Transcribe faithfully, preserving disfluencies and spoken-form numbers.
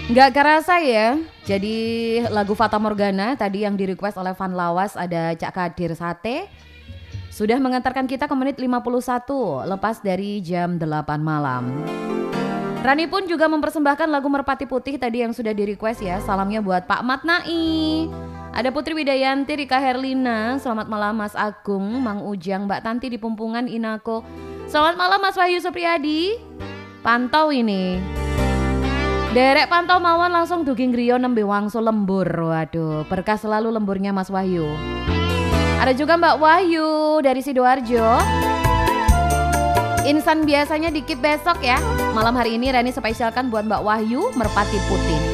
Nggak kerasa ya, jadi lagu Fata Morgana tadi yang di request oleh Van Lawas ada Cak Kadir Sate sudah mengantarkan kita ke menit lima puluh satu lepas dari jam delapan malam. Rani pun juga mempersembahkan lagu Merpati Putih tadi yang sudah di request ya. Salamnya buat Pak Matnai. Ada Putri Widayanti, Rika Herlina, selamat malam Mas Agung, Mang Ujang, Mbak Tanti di Pumpungan Inako. Selamat malam Mas Wahyu Supriyadi. Pantau ini. Derek pantau mawon langsung dugi ngriyo nembe wangsul lembur. Waduh, berkah selalu lemburnya Mas Wahyu. Ada juga Mbak Wahyu dari Sidoarjo. Insan biasanya dikit besok ya. Malam hari ini Rani spesialkan buat Mbak Wahyu Merpati Putih.